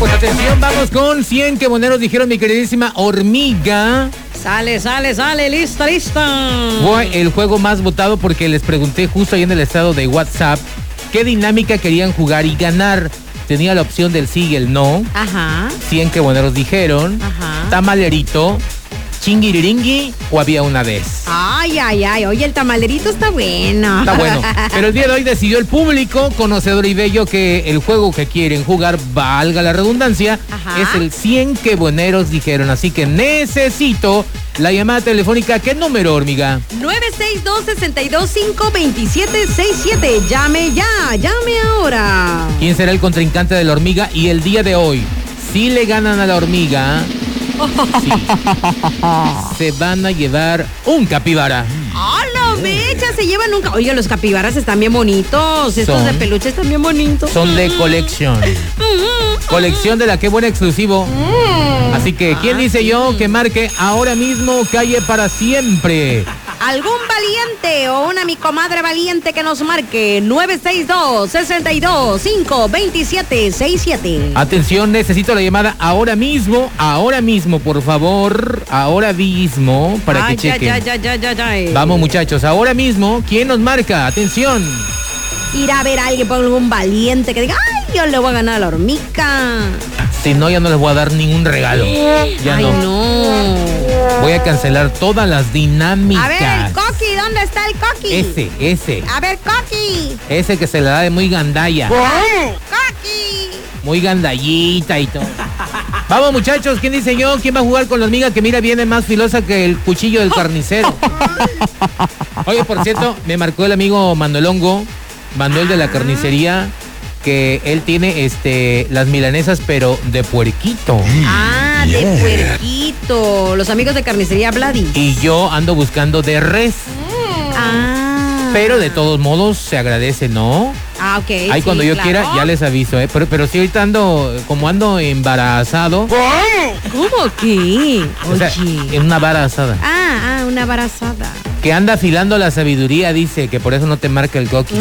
pues atención, vamos con 100 que moneros dijeron mi queridísima hormiga. Sale, lista. Fue el juego más votado porque les pregunté justo ahí en el estado de WhatsApp qué dinámica querían jugar y ganar. Tenía la opción del sí y el no. Ajá. 100 que moneros dijeron. Ajá. Tamalerito, chingiriringui o había una vez. Ay. Oye, el tamalerito está bueno. Está bueno. Pero el día de hoy decidió el público, conocedor y bello, que el juego que quieren jugar, valga la redundancia, Ajá. es el 100 que bueneros dijeron. Así que necesito la llamada telefónica. ¿Qué número, hormiga? 962-625-2767. Llame ahora. ¿Quién será el contrincante de la hormiga? Y el día de hoy, si le ganan a la hormiga, sí, se van a llevar un capibara. ¡Ah, la mecha! Se llevan nunca. Oye, los capibaras están bien bonitos. Estos de peluche están bien bonitos. Son de colección. Colección de la que buena exclusivo. Así que, ¿quién dice yo que marque ahora mismo calle para siempre? ¿Algún valiente o una mi comadre valiente que nos marque? 962-625-2767. Atención, necesito la llamada ahora mismo, por favor, ahora mismo, para que chequen. Ya. Vamos, muchachos, ahora mismo, ¿quién nos marca? Atención. Ir a ver a alguien por algún valiente que diga, ¡ay, yo le voy a ganar a la hormiga! Si no, ya no les voy a dar ningún regalo. Ya ¡Ay, no. no! Voy a cancelar todas las dinámicas. A ver, el Coqui, ¿dónde está el Coqui? Ese. A ver, Coqui. Ese que se le da de muy gandalla. Coqui. Muy gandallita y todo. Vamos, muchachos, ¿quién dice yo? ¿Quién va a jugar con la hormiga que mira viene más filosa que el cuchillo del carnicero? Oye, por cierto, me marcó el amigo Manuelongo, Manuel de la carnicería, que él tiene las milanesas, pero de puerquito. Ah, de puerquito. Los amigos de carnicería Vladi. Y yo ando buscando de res. Ah. Pero de todos modos se agradece, ¿no? Ah, ok. Ahí sí, cuando yo claro. quiera, ya les aviso, ¿eh? Pero sí, ahorita ando embarazado. ¿Cómo que? O sea, Oye. en una vara asada. Ah, una barazada. Que anda afilando la sabiduría, dice, que por eso no te marca el coqui.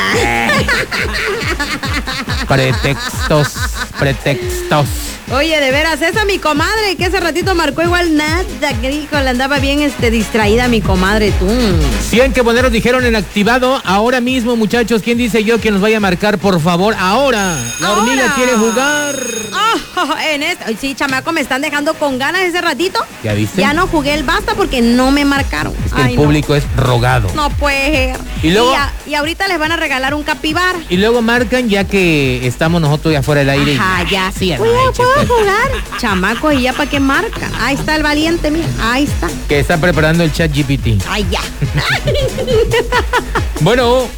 Pretextos. Oye, de veras, esa mi comadre que ese ratito marcó igual nada, que dijo, le andaba bien distraída mi comadre, tú. 100 que boneros dijeron en activado. Ahora mismo, muchachos, ¿quién dice yo que nos vaya a marcar, por favor? Ahora. La hormiga quiere jugar. Sí, chamaco, me están dejando con ganas ese ratito. ¿Ya viste? Ya no jugué el basta porque no me marcaron. Es que el público es rogado. No puede ser. Y luego... Y ahorita les van a regalar un capibara. Y luego marcan ya que estamos nosotros ya fuera del aire. Ajá, ya. Sí, ¿Puedo jugar? Chamaco, ¿y ya para qué marcan? Ahí está el valiente, mira. Ahí está. Que está preparando el chat GPT. Ay, ya. Bueno.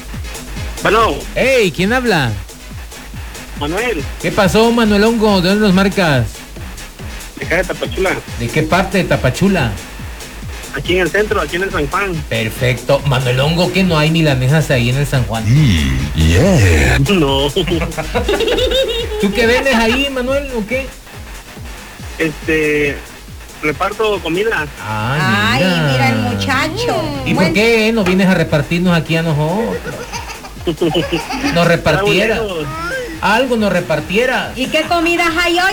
Hey, ¿quién habla? Manuel. ¿Qué pasó, Manuelongo? ¿De dónde nos marcas? De acá de Tapachula. ¿De qué parte de Tapachula? Aquí en el centro, aquí en el San Juan. Perfecto. Manuelongo, que no hay milanesas ahí en el San Juan. Yeah. No. ¿Tú qué vendes ahí, Manuel, o qué? Reparto comida. Ay, mira el muchacho. ¿Y por qué no vienes a repartirnos aquí a nosotros? Nos repartiera. Algo nos repartiera. ¿Y qué comidas hay hoy?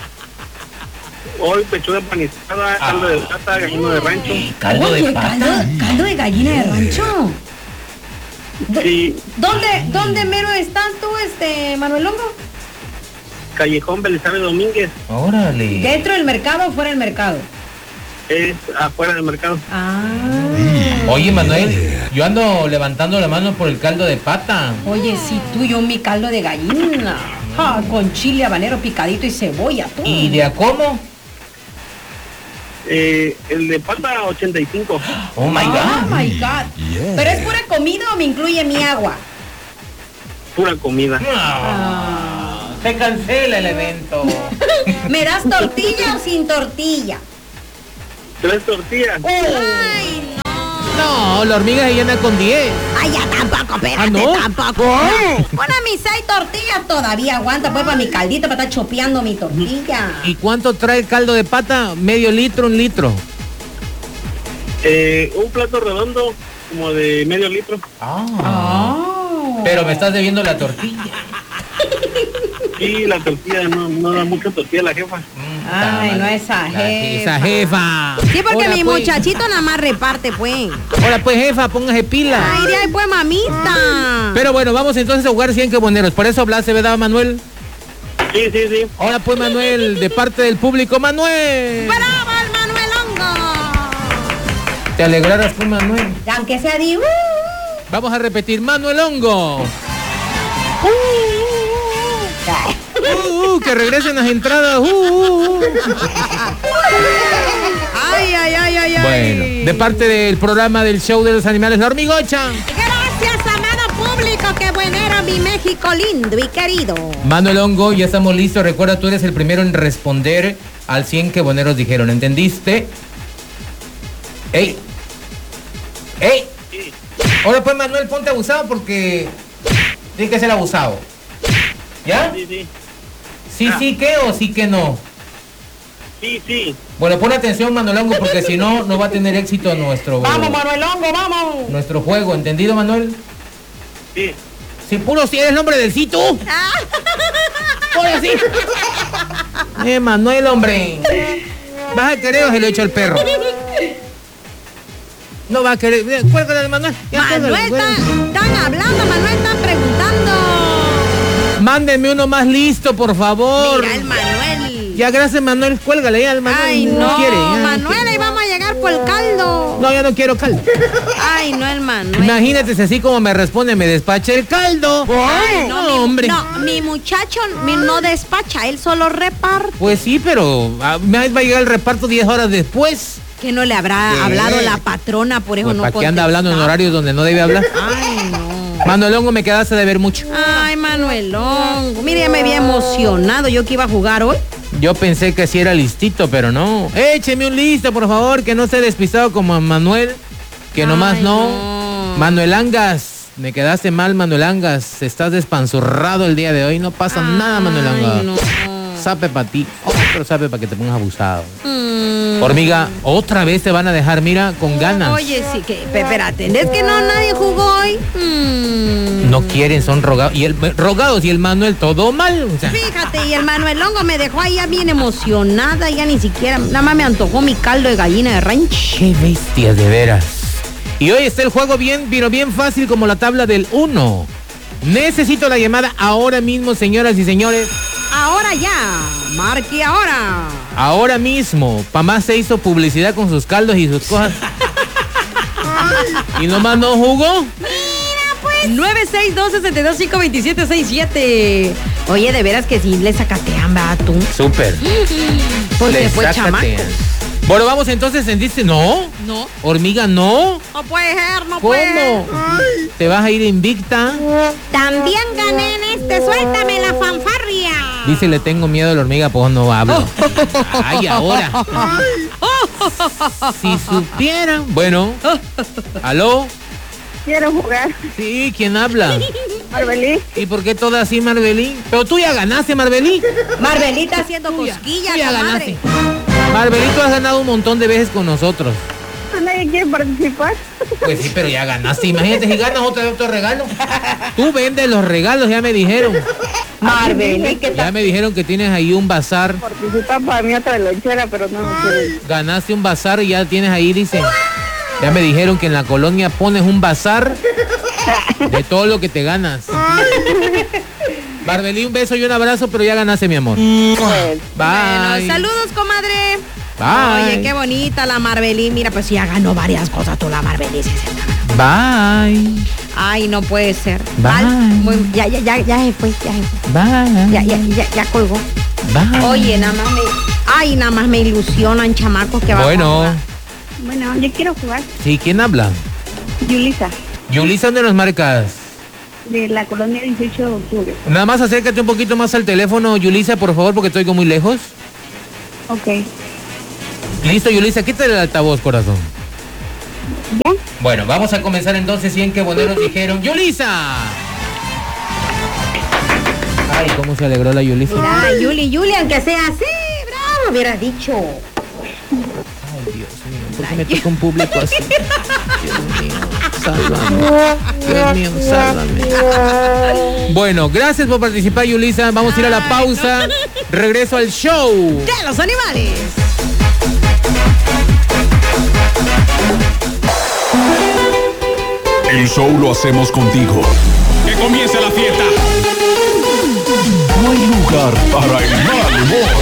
Hoy pechuga empanizada, caldo de pata, gallina de rancho. ¿Caldo de pata? ¿Caldo de gallina de rancho? Sí. ¿Dónde mero estás tú, Manuelongo? Callejón Belisario Domínguez. Órale. ¿Dentro del mercado o fuera del mercado? Es afuera del mercado. Oye, Manuel, yo ando levantando la mano por el caldo de pata. Oye, sí, tú y yo mi caldo de gallina. Con chile habanero picadito y cebolla, tú. ¿Y de a cómo? El de pata 85. Oh my God. Oh my God. Yeah. ¿Pero es pura comida o me incluye mi agua? Pura comida. Se cancela el evento. ¿Me das tortilla o sin tortilla? 3 tortillas. Ay, No, la hormiga se llena con 10. Ay, ya tampoco, espérate, ¿no? tampoco. No. Bueno, mis 6 tortillas todavía aguanta, pues, para mi caldito, para estar chopeando mi tortilla. ¿Y cuánto trae el caldo de pata? ¿Medio litro, 1 litro? Un plato redondo, como de medio litro. Pero me estás debiendo la tortilla. Sí, la tortilla, no da mucha tortilla la jefa. Ay, no esa jefa. Esa jefa. Sí, porque Hola, mi pues. muchachito nada más reparte, pues. Hola, pues, jefa, póngase pila. Ay, de ahí, pues, mamita. Pero bueno, vamos entonces a jugar 100 queboneros. Por eso hablaste, ¿verdad, Manuel? Sí. Hola, pues, Manuel, de parte del público. ¡Manuel! ¡Bravo, el Manuel Hongo! Te alegraras, pues, Manuel. Aunque sea de... Vamos a repetir, Manuel Hongo. Que regresen las entradas. Ay. Bueno, de parte del programa del show de los animales, La Hormigocha. Gracias, amado público. Qué buenero, mi México lindo y querido. Manuel Hongo, ya estamos listos. Recuerda, tú eres el primero en responder al 100 queboneros dijeron. ¿Entendiste? ¡Ey! Sí. Ahora pues, Manuel, ponte abusado porque tiene que ser abusado. ¿Ya? Sí. ¿Sí, qué o sí que no? Sí. Bueno, pon atención, Manuel Hongo, porque si no, no va a tener éxito nuestro... Vamos, Manuel Hongo, vamos. Nuestro juego, ¿entendido, Manuel? Sí. Si puro si eres el nombre del sí, tú. Puro sí. Manuel, hombre. ¿Vas a querer o se lo echo al perro? No va a querer. Cuélgale al Manuel. Ya, Manuel, cuélgale. están hablando, Manuel, están preguntando. Mándenme uno más listo, por favor. Mira, el Manuel. Ya, gracias, Manuel. Cuélgale ya al Manuel. Ay, no, quiere. Ya, Manuel, ahí vamos a llegar por el caldo. No, ya no quiero caldo. Ay, no, el Manuel. Imagínate si así como me responde, me despache el caldo. Ay, no, hombre. No, mi muchacho no despacha, él solo reparte. Pues sí, pero me va a llegar el reparto 10 horas después. Que no le habrá ¿Qué? hablado la patrona, por eso Pues, no ¿para qué anda hablando en contesta. horarios donde no debe hablar? Ay, no. Manuel Hongo, me quedaste de ver mucho. Ay, Manuelón. Mire, ya me había emocionado yo que iba a jugar hoy. Yo pensé que sí era listito, pero no. Écheme un listo, por favor, que no esté despistado como a Manuel. Que nomás Ay, no. no. Manuel Angas, me quedaste mal, Manuel Angas. Estás despanzurrado el día de hoy. No pasa nada, Manuel Angas. Ay, no. Sape para ti, otro sape para que te pongas abusado. Mm. Hormiga, otra vez te van a dejar, mira, con ganas. Oye, sí, que, espérate, ¿es que no nadie jugó hoy? No quieren, son rogados. Rogados y el Manuel todo mal. O sea, Fíjate, y el Manuel Hongo me dejó ahí ya bien emocionada, ya ni siquiera, nada más me antojó mi caldo de gallina de rancho. qué bestia, de veras. Y hoy está el juego bien, pero bien fácil como la tabla del 1. Necesito la llamada ahora mismo, señoras y señores. Ahora ya, marque ahora. Ahora mismo. Pamá se hizo publicidad con sus caldos y sus cosas. Y nomás no jugó. 962-62-527-67. Oye, de veras que sí le sacaste hambre a tú. Súper. Porque Le fue sácate. chamaco. Bueno, vamos entonces, ¿entendiste? No. No. Hormiga, no. No puede ser, no puede ser. ¿Cómo? ¿Te vas a ir invicta? También gané en este, suéltame la fanfarria. Dice, le tengo miedo a la hormiga, pues no hablo. Ay, ahora. Si supieran. Bueno. ¿Aló? Quiero jugar. Sí, ¿quién habla? Marbelí. ¿Y por qué toda así, Marbelí? Pero tú ya ganaste, Marbelí. Marbelita haciendo cosquillas, Tú ya comadre. ganaste. Marbelí, tú has ganado un montón de veces con nosotros. ¿Nadie quiere participar? Pues sí, pero ya ganaste. Imagínate si ganas otro regalo. Tú vendes los regalos, ya me dijeron. Marbelí, ¿qué Ya tal? me dijeron que tienes ahí un bazar. Participa para mí otra lonchera, pero no quiero. Ganaste un bazar y ya tienes ahí, dice. Ya me dijeron que en la colonia pones un bazar de todo lo que te ganas. Marbelí, un beso y un abrazo, pero ya ganaste, mi amor. Pues, Bye. Bueno, saludos, comadre. Bye. Oye, qué bonita la Marbelí. Mira, pues ya ganó varias cosas tú, la Marbelí. Sí, sí. Bye. Ay, no puede ser. Bye. Ya se fue, ya se fue. Bye. Ya colgó. Bye. Oye, nada más me ilusionan, chamacos, que van a Bueno, jugar. bueno, yo quiero jugar. sí, ¿quién habla? Yulisa, Yulisa, ¿dónde nos marcas? de la colonia 18 de octubre. Nada más acércate un poquito más al teléfono, Yulisa, por favor, porque estoy muy lejos. Ok. Listo, Yulisa, quítale el altavoz, corazón. ¿Ya? Bueno, vamos a comenzar entonces. 100 queboneros dijeron ¡Yulisa! Ay, cómo se alegró la Yulisa. Mira, Yuli, aunque sea así, bravo, hubieras dicho. Ay, Dios mío, ¿por qué me toca un público así? Dios mío. sálvame. Dios mío, sálvame. Bueno, gracias por participar, Yulisa. Vamos a ir a la pausa. Regreso al show de los animales. El show lo hacemos contigo. ¡Que comience la fiesta! No hay lugar para el mal humor.